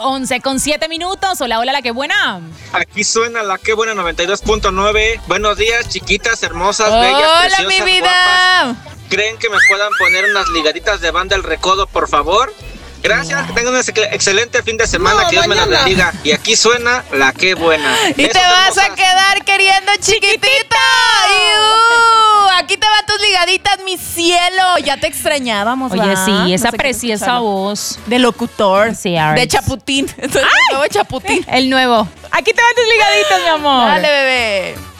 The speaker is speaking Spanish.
11:07. Hola, hola, la que buena. Aquí suena la que buena 92.9. Buenos días, chiquitas, hermosas, bellas, Hola, preciosas, mi vida. guapas. ¿Creen que me puedan poner unas ligaditas de Banda El Recodo, por favor? Gracias, que tengan un excelente fin de semana, que Dios me la bendiga. Y aquí suena la que buena. Y te vas a quedar queriendo chiquitita. Aquí te van tus ligaditas, mi cielo. Ya te extrañábamos, Oye, ¿verdad? sí, esa No sé qué preciosa escucharlo. voz. De locutor. Sí, Arts. De Chaputín. Entonces, el nuevo Chaputín. El nuevo. Aquí te van tus ligaditas, mi amor. Dale, bebé.